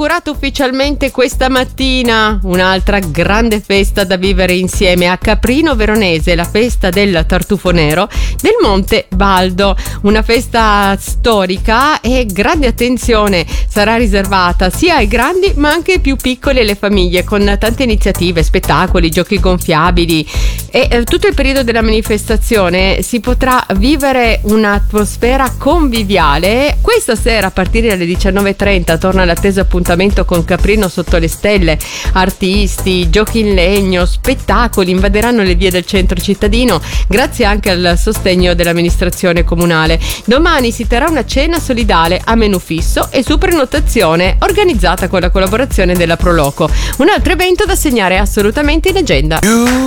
inaugurato ufficialmente questa mattina un'altra grande festa da vivere insieme a Caprino Veronese, la festa del tartufo nero del Monte Baldo, una festa storica e grande attenzione sarà riservata sia ai grandi ma anche ai più piccoli e alle famiglie, con tante iniziative, spettacoli, giochi gonfiabili e tutto il periodo della manifestazione si potrà vivere un'atmosfera conviviale. Questa sera a partire dalle 19:30 torna l'atteso appuntamento con Caprino sotto le stelle. Artisti, giochi in legno, spettacoli invaderanno le vie del centro cittadino grazie anche al sostegno dell'amministrazione comunale. Domani si terrà una cena solidale a menù fisso e su prenotazione organizzata con la collaborazione della Proloco, un altro evento da segnare assolutamente in agenda.